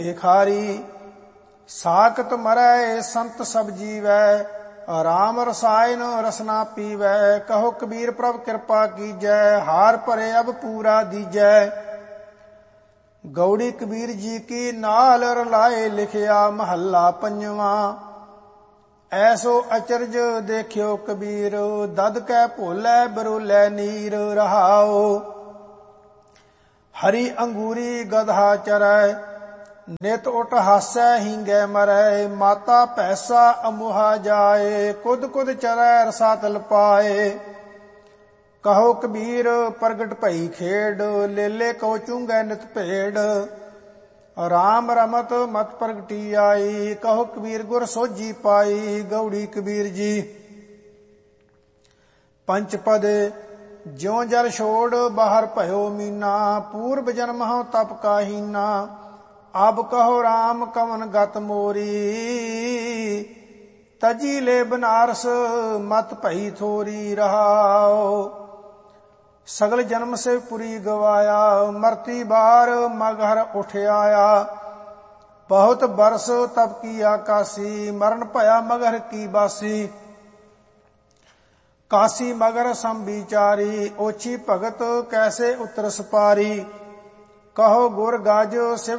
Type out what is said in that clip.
खारी। साकत मरै संत सब जीवै, राम रसायन रसना पीवै। कहो कबीर प्रभ कृपा कीजै, हार भरे अब पूरा दीजै। गौड़ी कबीर जी की नाल रलाए, लिखिया महला पंजवा। ऐसो अचरज देखियो कबीर, दद कै भोलै बरोलै नीर। रहाओ हरि अंगूरी गधा चरै, नित उठ हासै हींगै मरै। माता पैसा अमोहा जाए, कुद कुद चरै रसातल पाए। कहो कबीर प्रगट भई खेड, लेले को चूंगै नित भेड़। राम रमत मत प्रगटी आई, कहो कबीर गुर सोझी पाई। गौड़ी कबीर जी। पंचपद ज्यों जल छोड़ बाहर भयो मीना, पूर्व जन्म हूँ तप का हीना। अब कहो राम कवन गत मोरी, तजी ले बनारस मत भई थोरी। रहाओ सगल जन्म से पुरी गवाया, मरती बार मगहर उठ आया। बहुत बरस तप की आकाशी, मरण भया मगहर की बासी। काशी मगर सम विचारी, ओछी भगत कैसे उतर सपारी। कहो गुर गाज शिव